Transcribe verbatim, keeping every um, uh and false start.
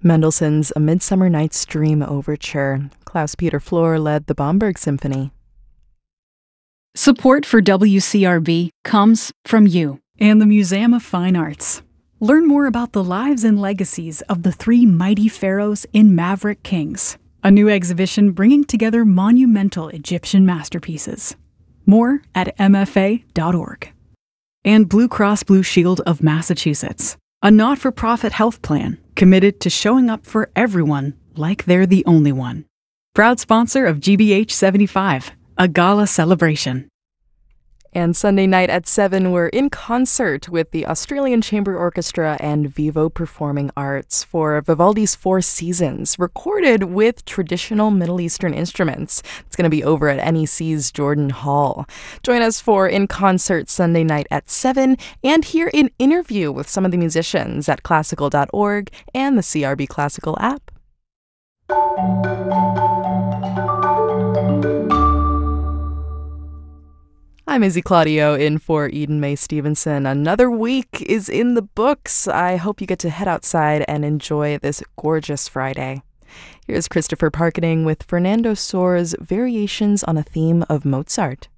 Mendelssohn's A Midsummer Night's Dream Overture. Klaus-Peter Flohr led the Bamberg Symphony. Support for W C R B comes from you and the Museum of Fine Arts. Learn more about the lives and legacies of the three mighty pharaohs in Maverick Kings, a new exhibition bringing together monumental Egyptian masterpieces. More at m f a dot org. And Blue Cross Blue Shield of Massachusetts, a not-for-profit health plan committed to showing up for everyone like they're the only one. Proud sponsor of G B H seventy-five, a gala celebration. And Sunday night at seven, we're in concert with the Australian Chamber Orchestra and Vivo Performing Arts for Vivaldi's Four Seasons, recorded with traditional Middle Eastern instruments. It's going to be over at N E C's Jordan Hall. Join us for In Concert Sunday night at seven and hear an interview with some of the musicians at classical dot org and the C R B Classical app. I'm Izzy Claudio in for Eden Mae Stevenson. Another week is in the books. I hope you get to head outside and enjoy this gorgeous Friday. Here's Christopher Parkening with Fernando Soares' Variations on a Theme of Mozart.